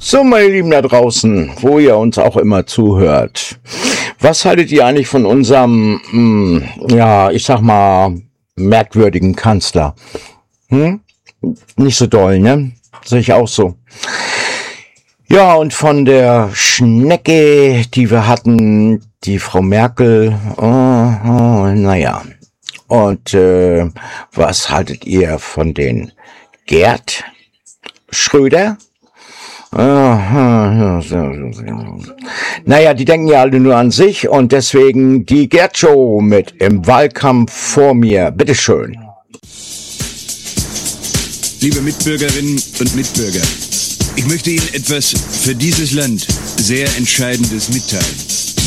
So, meine Lieben da draußen, wo ihr uns auch immer zuhört. Was haltet ihr eigentlich von unserem, ja, ich sag mal, merkwürdigen Kanzler? Nicht so doll, ne? Sehe ich auch so. Ja, und von der Schnecke, die wir hatten, die Frau Merkel, naja. Und was haltet ihr von den Gerd Schröder? Naja, die denken ja alle nur an sich und deswegen die Gerd Show mit im Wahlkampf vor mir. Bitteschön. Liebe Mitbürgerinnen und Mitbürger, ich möchte Ihnen etwas für dieses Land sehr Entscheidendes mitteilen.